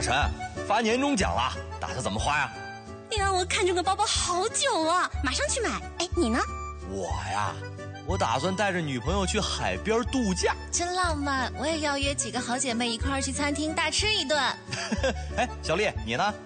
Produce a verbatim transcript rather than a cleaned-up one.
陈，发年终奖了，打算怎么花呀？ 哎呀，我看中个包包好久了，马上去买。哎，你呢？ 我呀，我打算带着女朋友去海边度假， 真浪漫。我也要约几个好姐妹一块儿去餐厅大吃一顿。 哎，小丽，你呢？